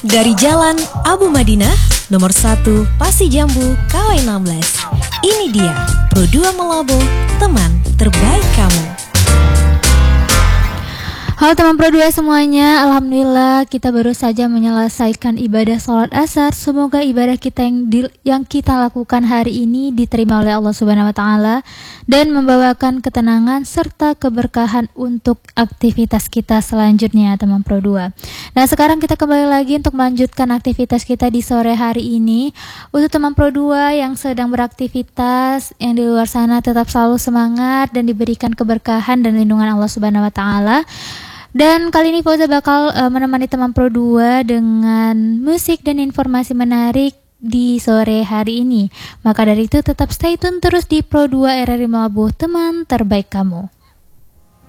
Dari Jalan Abu Madinah, nomor 1 Pasi Jambu, KW 16. Ini dia Pro 2 Melobo, teman terbaik kamu. Halo teman Pro 2 semuanya, alhamdulillah kita baru saja menyelesaikan ibadah sholat asar. Semoga ibadah kita yang kita lakukan hari ini diterima oleh Allah Subhanahu Wa Taala dan membawakan ketenangan serta keberkahan untuk aktivitas kita selanjutnya teman Pro 2. Nah sekarang kita kembali lagi untuk melanjutkan aktivitas kita di sore hari ini. Untuk teman Pro 2 yang sedang beraktivitas, yang di luar sana tetap selalu semangat dan diberikan keberkahan dan lindungan Allah Subhanahu Wa Taala. Dan kali ini Fauza bakal menemani teman Pro 2 dengan musik dan informasi menarik di sore hari ini. Maka dari itu tetap stay tune terus di Pro 2 RRI Melobo, teman terbaik kamu.